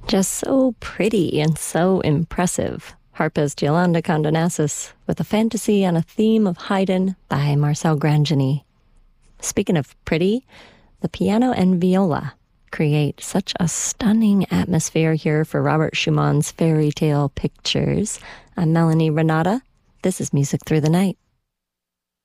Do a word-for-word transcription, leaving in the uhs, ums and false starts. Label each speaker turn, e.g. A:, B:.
A: Just so pretty and so impressive. Harpist Yolanda Condonasis with a fantasy on a theme of Haydn by Marcel Grangeny. Speaking of pretty, the piano and viola create such a stunning atmosphere here for Robert Schumann's fairy tale pictures. I'm Melanie Renata. This is Music Through the Night.